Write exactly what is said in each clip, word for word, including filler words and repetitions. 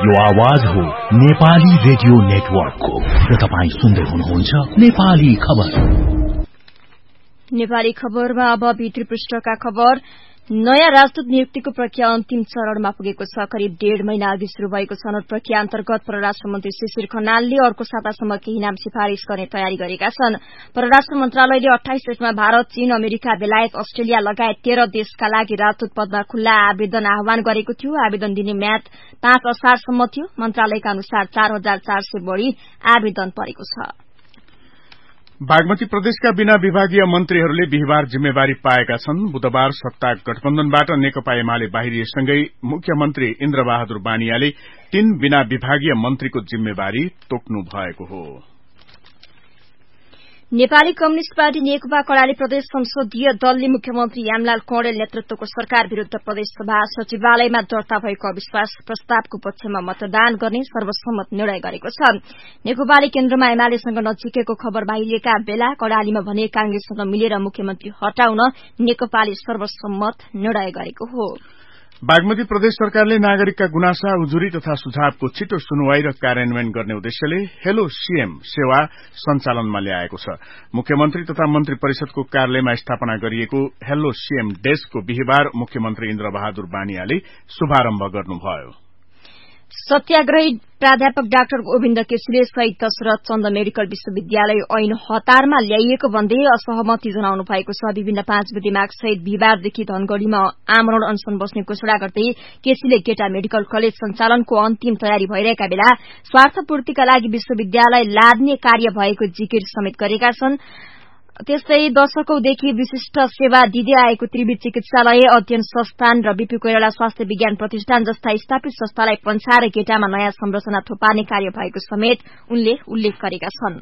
यो आवाज हो नेपाली रेडियो नेटवर्कको र तपाईँ सुन्दै हुनुहुन्छ नेपाली खबर। नेपाली खबरमा अब भित्री पृष्ठका खबर। नयाँ राजदूत नियुक्तिको प्रक्रिया अन्तिम चरणमा पुगेको छ। करिब डेढ़ महिना अघि शुरू भएको छनौट प्रक्रिया अन्तर्गत परराष्ट्र मन्त्री शिशिर खनालले अर्को सातासम्म केही नाम सिफारिश गर्ने तयारी गरेका छन्। परराष्ट्र मन्त्रालयले अठाइस डेटमा भारत, चीन, अमेरिका, बेलायत, अस्ट्रेलिया लगायत तेह्र देशका लागि राजदूत पदमा खुल्ला आवेदन आह्वान गरेको थियो। आवेदन दिने म्याद पाँच असारसम्म थियो। मन्त्रालयका अनुसार चार हजार चार सय बढ़ी आवेदन परेको छ। बागमती प्रदेशका बिना विभागीय मन्त्रीहरूले बिहिबार जिम्मेवारी पाएका छन्। बुधबार सत्ता गठबन्धनबाट नेकपा एमाले बाहिरिएसँगै मुख्यमन्त्री इन्द्रबहादुर बानियाले तीन बिना विभागीय मन्त्रीको जिम्मेवारी तोक्नु भएको हो। नेपाली कम्युनिष्ट पार्टी नेकपा कडाली प्रदेश संसदीय दलले मुख्यमन्त्री यामलाल कौडेल नेतृत्वको सरकार विरूद्ध प्रदेश सभा सचिवालयमा दर्ता भएको अविश्वास प्रस्तावको पक्षमा मतदान गर्ने सर्वसम्मत निर्णय गरेको छ। नेकपाले केन्द्रमा एमालेसँग नजिकेको खबर बाहिरिएका बेला कडालीमा भने कांग्रेससँग मिलेर मुख्यमन्त्री हटाउन नेकपाले सर्वसम्मत निर्णय गरेको हो। बागमती प्रदेश सरकारले नागरिकका गुनासा, उजुरी तथा सुझावको छिटो सुनवाई र कार्यान्वयन गर्ने उद्देश्यले हेलो सीएम सेवा सञ्चालनमा ल्याएको छ। मुख्यमन्त्री तथा मन्त्री परिषदको कार्यालयमा स्थापना गरिएको हेलो सीएम डेस्कको बिहिबार मुख्यमन्त्री इन्द्रबहादुर बानियाले शुभारम्भ गर्नुभयो। सत्याग्रही प्राध्यापक डाक्टर गोविन्द केसीले शहीद दशरथ चन्द मेडिकल विश्वविद्यालय ऐन हतारमा ल्याइएको भन्दै असहमति जनाउनु भएको छ। विभिन्न पाँच विधि माग सहित बिहिबारदेखि धनगढ़ीमा आमरण अनशन बस्ने घोषणा गर्दै केसीले गेटा मेडिकल कलेज सञ्चालनको अन्तिम तयारी भइरहेका बेला स्वार्थपूर्तिका लागि विश्वविद्यालय लाद्ने कार्य भएको जिकिर समेत गरेका छन्। त्यस्तै दशकौंदेखि विशिष्ट सेवा दिँदै आएको त्रिवी चिकित्सालय, अध्ययन संस्थान र बीपी कोइराला स्वास्थ्य विज्ञान प्रतिष्ठान जस्ता स्थापित संस्थालाई पन्छाएर गेटामा नयाँ संरचना थोपार्ने कार्य भएको समेत उनले उल्लेख गरेका छन्।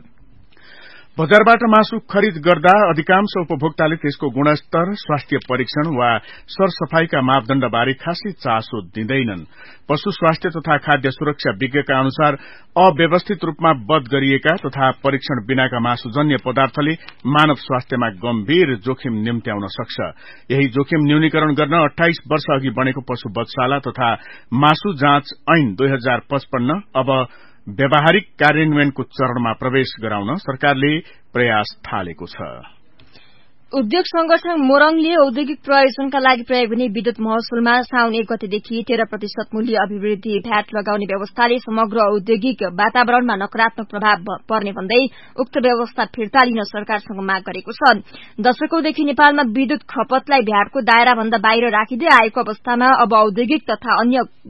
बजारबाट मासु खरिद गर्दा अधिकांश उपभोक्ताले त्यसको गुणस्तर, स्वास्थ्य परीक्षण वा सरसफाईका मापदण्डबारे खासै चासो दिँदैनन्। पशु स्वास्थ्य तथा खाद्य सुरक्षा विज्ञका अनुसार अव्यवस्थित रूपमा वध गरिएका तथा परीक्षण बिनाका मासुजन्य पदार्थले मानव स्वास्थ्यमा गम्भीर जोखिम निम्त्याउन सक्छ। यही जोखिम न्यूनीकरण गर्न अठाइस वर्ष अघि बनेको पशु वधशाला तथा मासु जाँच ऐन दुई हजार पचपन्न अब व्यावहारिक कार्यान्वयनको चरणमा प्रवेश गराउन सरकारले प्रयास थालेको छ। उद्योग संगठन मोरङले औद्योगिक प्रयोजनका लागि प्रयोग हुने विद्युत महसुलमा साउन एक गतेदेखि तेह्र प्रतिशत मूल्य अभिवृद्धि भ्याट लगाउने व्यवस्थाले समग्र औद्योगिक वातावरणमा नकारात्मक प्रभाव पर्ने भन्दै उक्त व्यवस्था फिर्ता लिन सरकारसँग माग गरेको छ। दशकौंदेखि नेपालमा विद्युत खपतलाई भ्याटको दायराभन्दा बाहिर राखिँदै आएको अवस्थामा अब औद्योगिक तथा अन्य